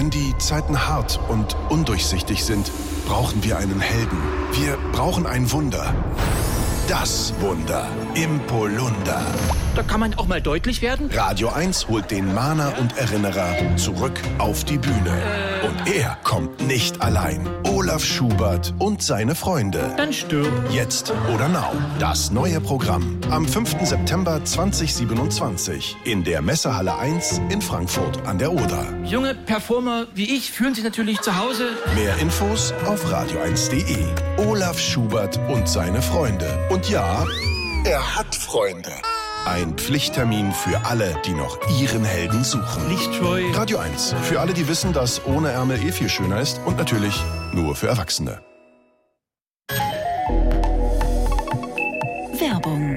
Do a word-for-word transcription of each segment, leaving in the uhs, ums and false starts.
Wenn die Zeiten hart und undurchsichtig sind, brauchen wir einen Helden. Wir brauchen ein Wunder. Das Wunder im Polunder. Da kann man auch mal deutlich werden. Radio eins holt den Mahner und Erinnerer zurück auf die Bühne. Äh. Und er kommt nicht allein. Olaf Schubert und seine Freunde. Dann stirb. Jetzt oder now. Das neue Programm. Am fünften September zweitausendsiebenundzwanzig. In der Messehalle eins in Frankfurt an der Oder. Junge Performer wie ich fühlen sich natürlich zu Hause. Mehr Infos auf radio eins punkt de. Olaf Schubert und seine Freunde. Und ja, er hat Freunde. Ein Pflichttermin für alle, die noch ihren Helden suchen. Lichtscheu. Radio eins. Für alle, die wissen, dass ohne Ärmel eh viel schöner ist. Und natürlich nur für Erwachsene. Werbung.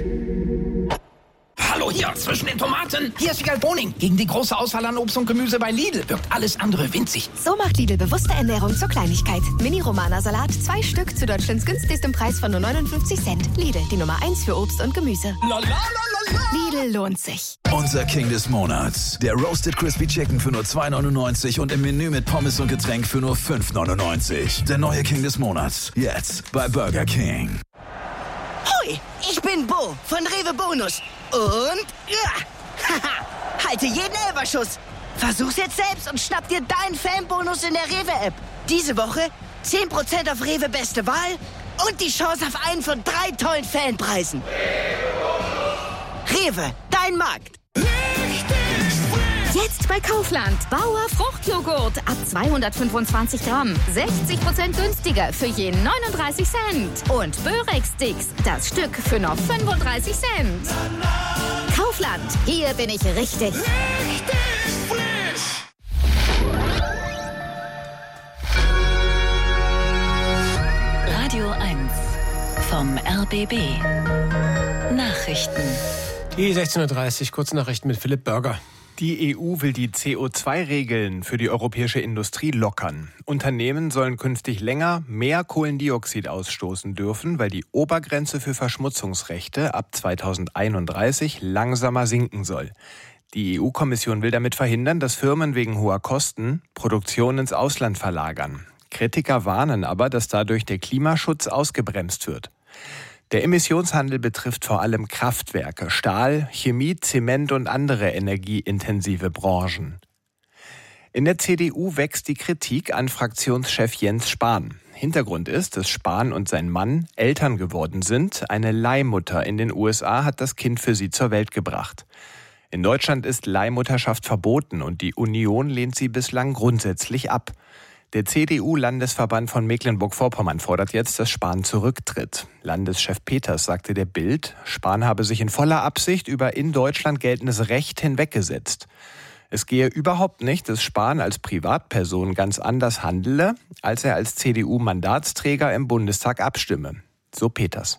Hallo hier, zwischen den Tomaten. Hier ist Wiegald Boning. Gegen die große Auswahl an Obst und Gemüse bei Lidl wirkt alles andere winzig. So macht Lidl bewusste Ernährung zur Kleinigkeit. Mini-Romana-Salat, zwei Stück zu Deutschlands günstigstem Preis von nur neunundfünfzig Cent. Lidl, die Nummer eins für Obst und Gemüse. La, la, la, la, la. Lidl lohnt sich. Unser King des Monats. Der Roasted Crispy Chicken für nur zwei neunundneunzig und im Menü mit Pommes und Getränk für nur fünf neunundneunzig. Der neue King des Monats. Jetzt bei Burger King. Hoi, ich bin Bo von Rewe Bonus. Und ja, haha, halte jeden Elberschuss. Versuch's jetzt selbst und schnapp dir deinen Fanbonus in der Rewe-App. Diese Woche zehn Prozent auf Rewe Beste Wahl und die Chance auf einen von drei tollen Fanpreisen. Rewe, dein Markt. Jetzt bei Kaufland. Bauer Fruchtjoghurt ab zweihundertfünfundzwanzig Gramm. sechzig Prozent günstiger für je neununddreißig Cent. Und Börek-Sticks, das Stück für nur fünfunddreißig Cent. Kaufland, hier bin ich richtig. Richtig frisch. Radio eins vom R B B. Nachrichten. Die sechzehn Uhr dreißig, Kurznachrichten mit Philipp Börger. Die E U will die C O zwei Regeln für die europäische Industrie lockern. Unternehmen sollen künftig länger mehr Kohlendioxid ausstoßen dürfen, weil die Obergrenze für Verschmutzungsrechte ab zweitausendeinunddreißig langsamer sinken soll. Die E U-Kommission will damit verhindern, dass Firmen wegen hoher Kosten Produktion ins Ausland verlagern. Kritiker warnen aber, dass dadurch der Klimaschutz ausgebremst wird. Der Emissionshandel betrifft vor allem Kraftwerke, Stahl, Chemie, Zement und andere energieintensive Branchen. In der C D U wächst die Kritik an Fraktionschef Jens Spahn. Hintergrund ist, dass Spahn und sein Mann Eltern geworden sind. Eine Leihmutter in den U S A hat das Kind für sie zur Welt gebracht. In Deutschland ist Leihmutterschaft verboten und die Union lehnt sie bislang grundsätzlich ab. Der C D U-Landesverband von Mecklenburg-Vorpommern fordert jetzt, dass Spahn zurücktritt. Landeschef Peters sagte der Bild, Spahn habe sich in voller Absicht über in Deutschland geltendes Recht hinweggesetzt. Es gehe überhaupt nicht, dass Spahn als Privatperson ganz anders handele, als er als C D U-Mandatsträger im Bundestag abstimme. So Peters.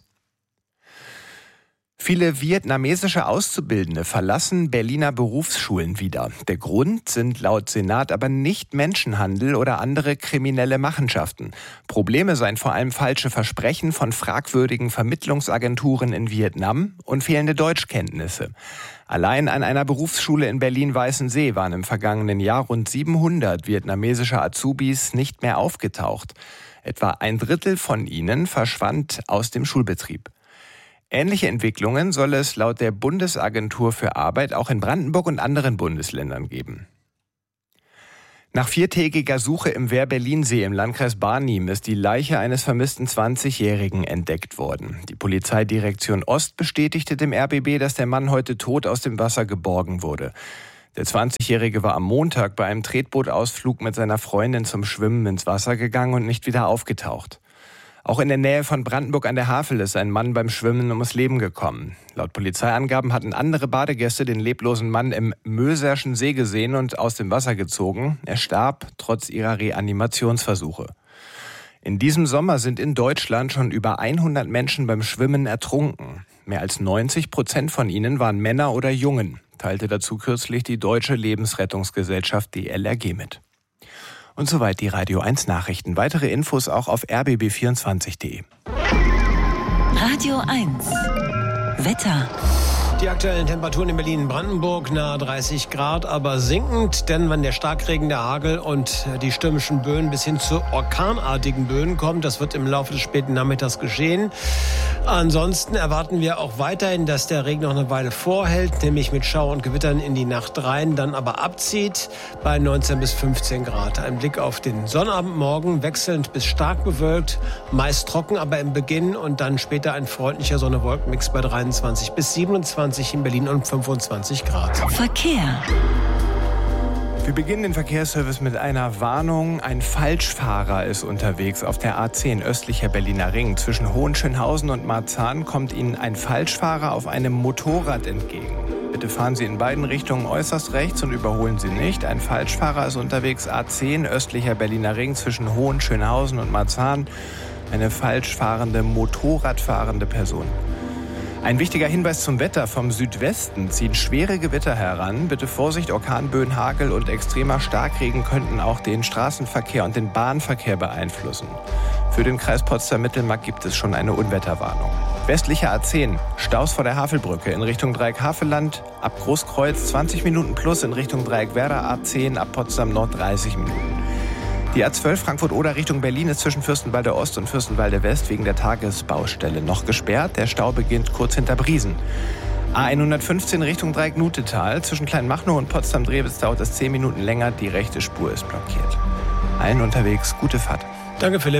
Viele vietnamesische Auszubildende verlassen Berliner Berufsschulen wieder. Der Grund sind laut Senat aber nicht Menschenhandel oder andere kriminelle Machenschaften. Probleme seien vor allem falsche Versprechen von fragwürdigen Vermittlungsagenturen in Vietnam und fehlende Deutschkenntnisse. Allein an einer Berufsschule in Berlin-Weißensee waren im vergangenen Jahr rund siebenhundert vietnamesische Azubis nicht mehr aufgetaucht. Etwa ein Drittel von ihnen verschwand aus dem Schulbetrieb. Ähnliche Entwicklungen soll es laut der Bundesagentur für Arbeit auch in Brandenburg und anderen Bundesländern geben. Nach viertägiger Suche im Wehr-Berlin-See im Landkreis Barnim ist die Leiche eines vermissten zwanzigjährigen entdeckt worden. Die Polizeidirektion Ost bestätigte dem R B B, dass der Mann heute tot aus dem Wasser geborgen wurde. Der zwanzigjährige war am Montag bei einem Tretbootausflug mit seiner Freundin zum Schwimmen ins Wasser gegangen und nicht wieder aufgetaucht. Auch in der Nähe von Brandenburg an der Havel ist ein Mann beim Schwimmen ums Leben gekommen. Laut Polizeiangaben hatten andere Badegäste den leblosen Mann im Möserschen See gesehen und aus dem Wasser gezogen. Er starb trotz ihrer Reanimationsversuche. In diesem Sommer sind in Deutschland schon über hundert Menschen beim Schwimmen ertrunken. Mehr als neunzig Prozent von ihnen waren Männer oder Jungen, teilte dazu kürzlich die Deutsche Lebensrettungsgesellschaft D L R G mit. Und soweit die Radio eins Nachrichten. Weitere Infos auch auf r b b vierundzwanzig punkt de. Radio eins Wetter. Die aktuellen Temperaturen in Berlin und Brandenburg nahe dreißig Grad, aber sinkend, denn wenn der Starkregen, der Hagel und die stürmischen Böen bis hin zu orkanartigen Böen kommt, das wird im Laufe des späten Nachmittags geschehen. Ansonsten erwarten wir auch weiterhin, dass der Regen noch eine Weile vorhält, nämlich mit Schauer und Gewittern in die Nacht rein, dann aber abzieht bei neunzehn bis fünfzehn Grad. Ein Blick auf den Sonnabendmorgen, wechselnd bis stark bewölkt, meist trocken, aber im Beginn und dann später ein freundlicher Sonne-Wolken-Mix bei dreiundzwanzig bis siebenundzwanzig in Berlin und fünfundzwanzig Grad. Verkehr. Wir beginnen den Verkehrsservice mit einer Warnung. Ein Falschfahrer ist unterwegs auf der A zehn östlicher Berliner Ring. Zwischen Hohenschönhausen und Marzahn kommt Ihnen ein Falschfahrer auf einem Motorrad entgegen. Bitte fahren Sie in beiden Richtungen äußerst rechts und überholen Sie nicht. Ein Falschfahrer ist unterwegs A zehn östlicher Berliner Ring zwischen Hohenschönhausen und Marzahn. Eine falsch fahrende, Motorradfahrende Person. Ein wichtiger Hinweis zum Wetter. Vom Südwesten ziehen schwere Gewitter heran. Bitte Vorsicht, Orkanböen, Hagel und extremer Starkregen könnten auch den Straßenverkehr und den Bahnverkehr beeinflussen. Für den Kreis Potsdam-Mittelmark gibt es schon eine Unwetterwarnung. Westliche A zehn, Staus vor der Havelbrücke in Richtung Dreieck Havelland, ab Großkreuz zwanzig Minuten plus in Richtung Dreieck Werder, A zehn ab Potsdam Nord dreißig Minuten. Die A zwölf Frankfurt-Oder Richtung Berlin ist zwischen Fürstenwalde Ost und Fürstenwalde West wegen der Tagesbaustelle noch gesperrt. Der Stau beginnt kurz hinter Briesen. A hundertfünfzehn Richtung Dreieck Nutetal. Zwischen Kleinmachnow und Potsdam-Drewitz dauert es zehn Minuten länger. Die rechte Spur ist blockiert. Allen unterwegs gute Fahrt. Danke, Philipp.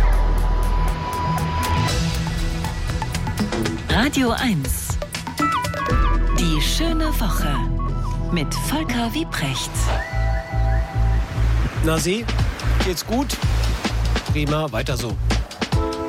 Radio eins. Die schöne Woche mit Volker Wiebrecht. Na Sie, geht's gut? Prima, weiter so.